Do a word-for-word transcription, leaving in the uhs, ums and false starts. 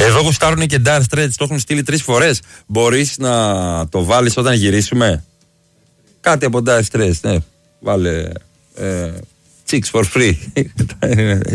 Εδώ γουστάρουν και Dire Straits, το έχουν στείλει τρεις φορές. Μπορείς να το βάλεις όταν γυρίσουμε? Κάτι από Dire Straits, ναι. Βάλε ε, Chicks for free.